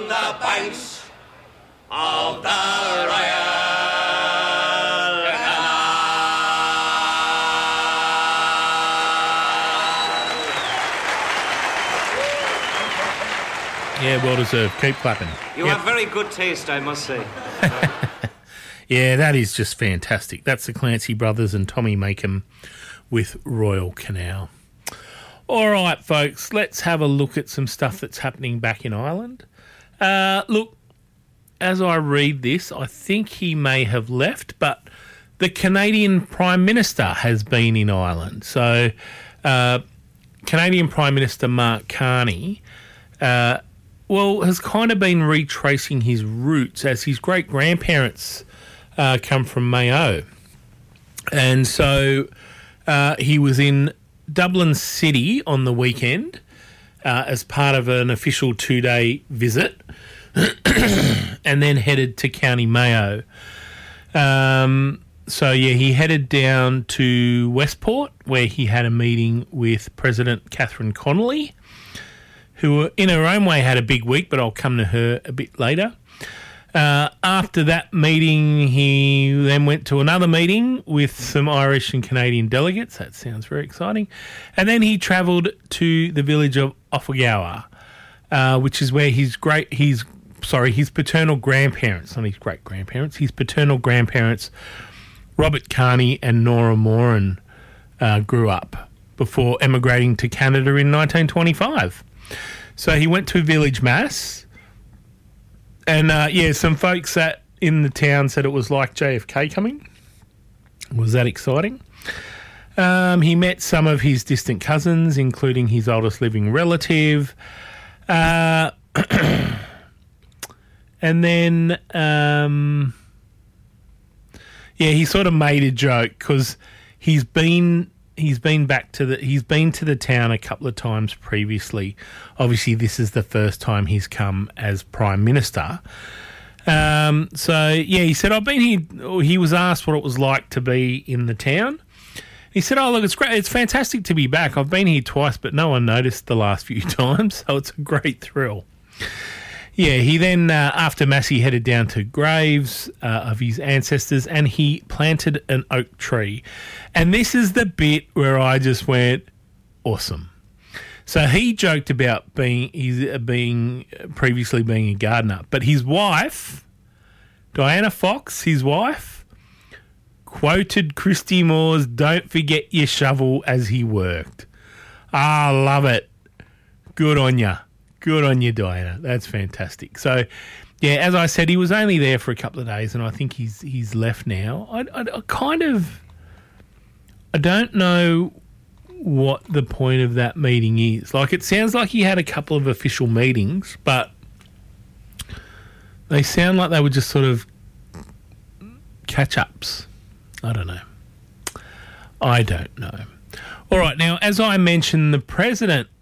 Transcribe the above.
the banks of the Royal Canal. Yeah, well deserved. Keep clapping. You have very good taste, I must say. Yeah, that is just fantastic. That's the Clancy Brothers and Tommy Makem with Royal Canal. All right, folks, let's have a look at some stuff that's happening back in Ireland. Look, as I read this, I think he may have left, but the Canadian Prime Minister has been in Ireland. So, Canadian Prime Minister Mark Carney, has kind of been retracing his roots as his great-grandparents come from Mayo. And so he was in Dublin City on the weekend as part of an official 2-day visit and then headed to County Mayo. He headed down to Westport where he had a meeting with President Catherine Connolly, who in her own way had a big week, but I'll come to her a bit later. After that meeting, he then went to another meeting with some Irish and Canadian delegates. That sounds very exciting. And then he travelled to the village of Offagower, which is where his paternal grandparents, not his great-grandparents, his paternal grandparents, Robert Carney and Nora Moran, grew up before emigrating to Canada in 1925. So he went to village mass. And, some folks in the town said it was like JFK coming. Was that exciting? He met some of his distant cousins, including his oldest living relative. And then, he sort of made a joke because he's been to the town a couple of times previously. Obviously, this is the first time he's come as Prime Minister. He said, I've been here. He was asked what it was like to be in the town. He said, oh, look, it's great. It's fantastic to be back. I've been here twice, but no one noticed the last few times, so it's a great thrill. Yeah, he then, after Mass, he headed down to graves of his ancestors and he planted an oak tree. And this is the bit where I just went, awesome. So he joked about previously being a gardener, but his wife, Diana Fox, his wife, quoted Christy Moore's "Don't forget your shovel" as he worked. I love it. Good on you. Good on you, Diana. That's fantastic. So, yeah, as I said, he was only there for a couple of days, and I think he's left now. I don't know what the point of that meeting is. Like, it sounds like he had a couple of official meetings, but they sound like they were just sort of catch-ups. I don't know. All right, now, as I mentioned, the President